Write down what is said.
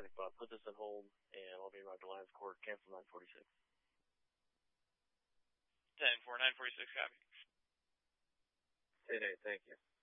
75. Put this on hold, and I'll be around to Lions Court. Cancel 946. 10-4, 946, copy. 10-8, thank you.